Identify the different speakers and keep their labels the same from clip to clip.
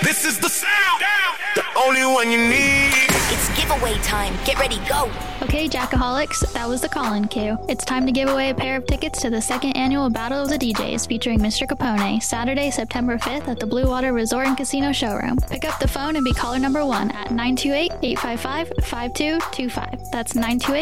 Speaker 1: This is the sound, the only one you need.
Speaker 2: It's giveaway time. Get ready, go.
Speaker 3: Okay, Jackaholics, that was the call-in cue. It's time to give away a pair of tickets to the second annual Battle of the DJs featuring Mr. Capone, Saturday, September 5th at the Blue Water Resort and Casino Showroom. Pick up the phone and be caller number 1 at 928-855-5225. That's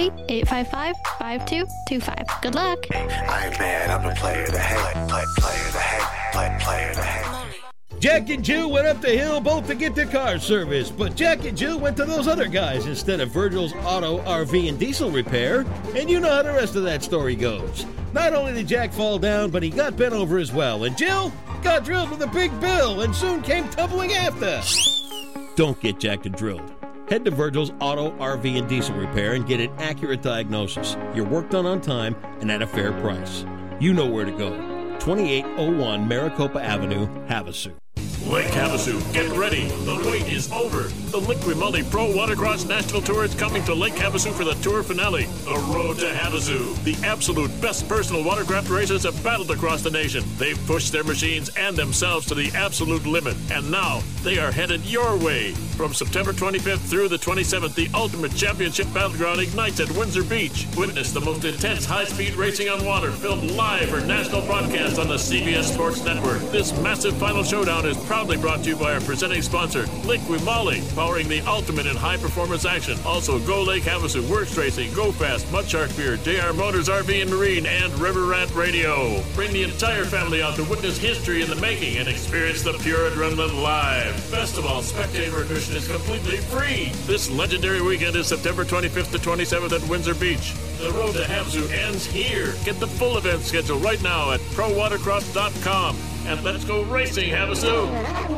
Speaker 3: 928-855-5225. Good luck.
Speaker 1: I ain't mad, I'm the player to hate, player to hate, player to hate.
Speaker 4: Jack and Jill went up the hill both to get their car serviced, but Jack and Jill went to those other guys instead of Virgil's Auto, RV, and Diesel Repair, and you know how the rest of that story goes. Not only did Jack fall down, but he got bent over as well, and Jill got drilled with a big bill and soon came tumbling after. Don't get jacked and drilled. Head to Virgil's Auto, RV, and Diesel Repair and get an accurate diagnosis, your work done on time, and at a fair price. You know where to go. 2801 Maricopa Avenue, Havasu.
Speaker 5: Lake Havasu, get ready. The wait is over. The Lake Grimaldi Pro Watercross National Tour is coming to Lake Havasu for the tour finale. The Road to Havasu. The absolute best personal watercraft racers have battled across the nation. They've pushed their machines and themselves to the absolute limit. And now they are headed your way. From September 25th through the 27th, the Ultimate Championship Battleground ignites at Windsor Beach. Witness the most intense high-speed racing on water, filmed live for national broadcast on the CBS Sports Network. This massive final showdown is proudly brought to you by our presenting sponsor, Lake Grimaldi, powering the ultimate in high-performance action. Also, Go Lake Havasu, Works Racing, Go Fast, Mudshark Beer, JR Motors RV and Marine, and River Rat Radio. Bring the entire family out to witness history in the making and experience the pure adrenaline live. Best of all, spectator admission is completely free. This legendary weekend is September 25th to 27th at Windsor Beach. The Road to Havasu ends here. Get the full event schedule right now at prowatercross.com. And let's go racing, Havasu!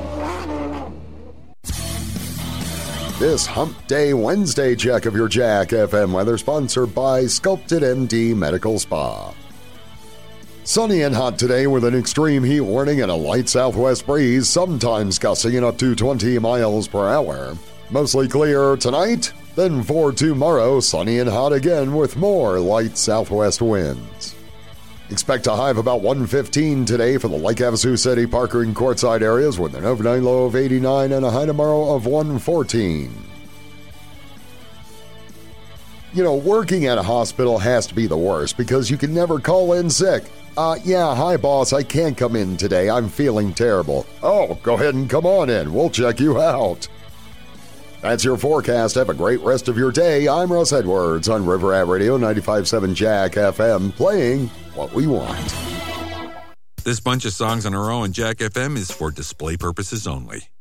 Speaker 6: This Hump Day Wednesday check of your Jack FM weather sponsored by Sculpted MD Medical Spa. Sunny and hot today with an extreme heat warning and a light southwest breeze, sometimes gusting in up to 20 miles per hour. Mostly clear tonight, then for tomorrow, sunny and hot again with more light southwest winds. Expect a high of about 115 today for the Lake Havasu City, Parker, and Quartzsite areas with an overnight low of 89 and a high tomorrow of 114. You know, working at a hospital has to be the worst because you can never call in sick. Yeah, hi boss, I can't come in today. I'm feeling terrible. Oh, go ahead and come on in. We'll check you out. That's your forecast. Have a great rest of your day. I'm Russ Edwards on River Rat Radio 95.7 Jack FM, playing what we want.
Speaker 7: This bunch of songs on our own Jack FM is for display purposes only.